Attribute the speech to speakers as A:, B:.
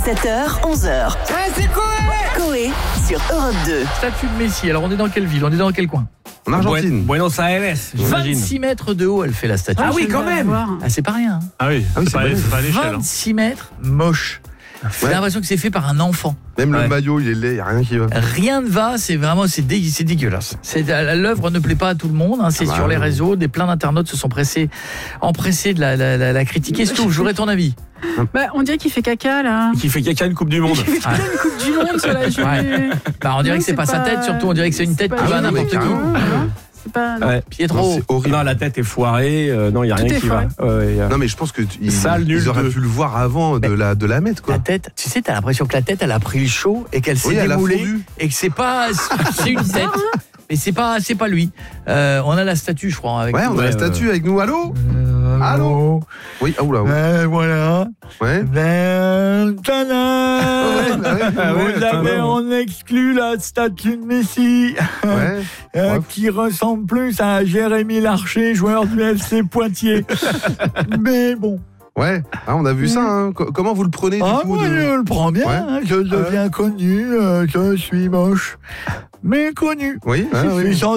A: 7h, 11h.
B: C'est quoi?
A: Coé sur Europe 2.
C: Statue de Messi. Alors on est dans quelle ville? On est dans quel coin?
D: En Argentine.
E: Buenos Aires, j'imagine.
C: 26 mètres de haut, elle fait la statue.
E: Ah oui, quand même.
C: Ah, c'est pas rien. Hein.
D: Ah oui, c'est pas l'échelle.
C: 26 mètres, moche. J'ai l'impression que c'est fait par un enfant.
D: Même le maillot, il est laid, il n'y a rien qui va.
C: Rien ne va, c'est vraiment c'est dégueulasse. L'œuvre ne plaît pas à tout le monde, hein, c'est sur les réseaux, plein d'internautes se sont empressés de la critiquer. Stouff, j'aurais ton avis.
F: On dirait qu'il fait caca là.
E: Qui fait caca une Coupe du Monde.
F: Il fait caca une Coupe du Monde sur la journée.
C: On dirait que c'est pas sa tête, surtout on dirait que c'est une tête qui va à n'importe qui. Pietro.
D: C'est horrible.
E: Non, la tête est foirée. Non, il n'y a rien qui va.
D: Non, mais je pense qu'ils
E: nul
D: auraient pu le voir avant de la mettre, quoi.
C: La tête, tu sais, t'as l'impression que la tête, elle a pris le chaud et qu'elle s'est démoulée et que c'est une tête. Mais c'est pas lui. On a la statue, je crois. Avec
D: on a la statue avec nous. Allô? Allô? Oui, oula.
C: Voilà.
D: Ouais.
C: On exclut la statue de Messi. Qui ressemble plus à Jérémy Larcher, joueur du FC Poitiers. Mais bon.
D: Ouais, on a vu ça. Hein. Comment vous le prenez du coup
C: je le prends bien. Hein. Je deviens connu. Je suis moche, mais connu.
D: Oui.
C: Je suis